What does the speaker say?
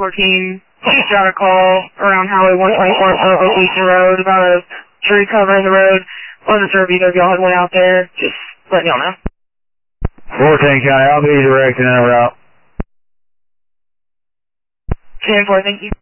14 just got a call around Highway 124 Oak Eastern Road about a tree covering the road. Wasn't sure if either of y'all had went out there. Just letting y'all know. 14 County, I'll be directing that route. 10-4, thank you.